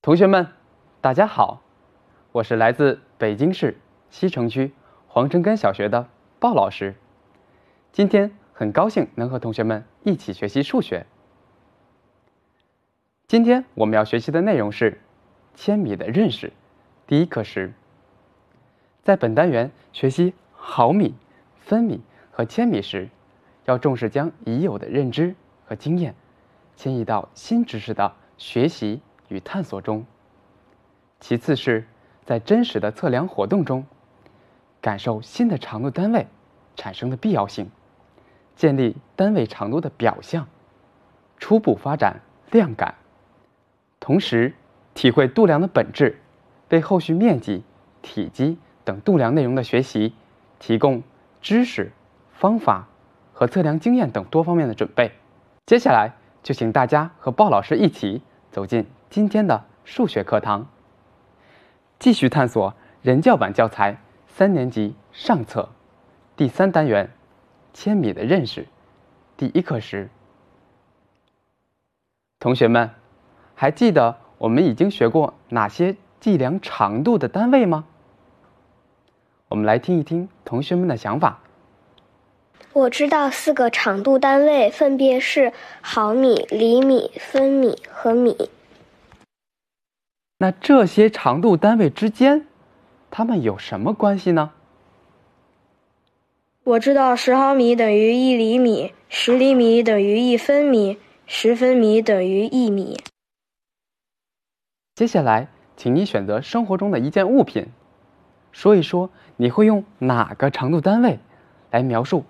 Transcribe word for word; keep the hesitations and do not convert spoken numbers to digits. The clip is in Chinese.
同学们，大家好，我是来自北京市西城区黄城根小学的鲍老师。今天很高兴能和同学们一起学习数学。今天我们要学习的内容是千米的认识第一课时。在本单元学习毫米、分米和千米时，要重视将已有的认知和经验迁移到新知识的学习与探索中。其次是在真实的测量活动中，感受新的长度单位产生的必要性，建立单位长度的表象，初步发展量感，同时体会度量的本质，为后续面积、体积等度量内容的学习提供知识、方法和测量经验等多方面的准备。接下来就请大家和鲍老师一起走进今天的数学课堂，继续探索人教版教材三年级上册第三单元千米的认识第一课时。同学们，还记得我们已经学过哪些计量长度的单位吗？我们来听一听同学们的想法。 我知道四个长度单位分别是毫米、厘米、分米和米。 那这些长度单位之间，它们有什么关系呢？ 我知道十毫米等于一厘米，十厘米等于一分米，十分米等于一米。 接下来，请你选择生活中的一件物品，说一说你会用哪个长度单位来描述